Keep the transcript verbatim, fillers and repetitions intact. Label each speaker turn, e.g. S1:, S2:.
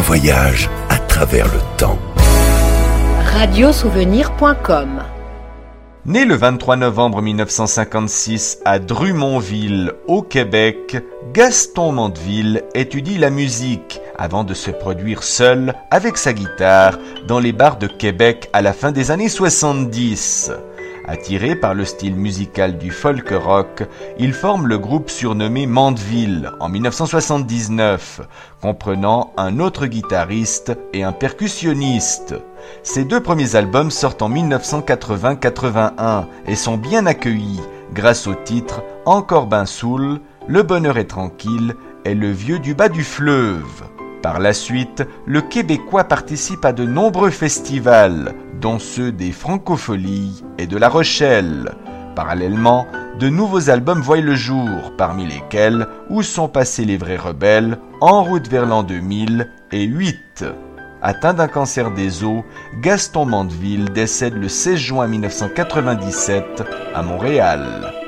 S1: voyage à travers le temps.
S2: radiosouvenir point com.
S3: Né le vingt-trois novembre mille neuf cent cinquante-six à Drummondville, au Québec, Gaston Mandeville étudie la musique avant de se produire seul avec sa guitare dans les bars de Québec à la fin des années soixante-dix. Attiré par le style musical du folk rock, il forme le groupe surnommé Mandeville en mille neuf cent soixante-dix-neuf, comprenant un autre guitariste et un percussionniste. Ces deux premiers albums sortent en mille neuf cent quatre-vingts quatre-vingt-un et sont bien accueillis grâce aux titres Encore ben saoul, Le bonheur est tranquille et Le vieux du bas du fleuve. Par la suite, le Québécois participe à de nombreux festivals, dont ceux des Francopholies et de La Rochelle. Parallèlement, de nouveaux albums voient le jour, parmi lesquels Où sont passés les vrais rebelles, En route vers l'an deux mille et huit. Atteint d'un cancer des os, Gaston Mandeville décède le seize juin mille neuf cent quatre-vingt-dix-sept à Montréal.